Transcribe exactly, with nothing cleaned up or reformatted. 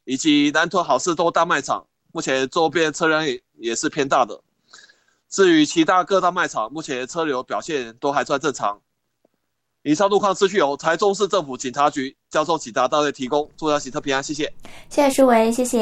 以及南屯好事多大卖场，目前周边车辆 也, 也是偏大的。至于其他各大卖场，目前车流表现都还算正常。以上路况资讯由台中市政府警察局交通警察大队提供，祝大家行车平安，谢谢。 谢谢舒维，谢谢。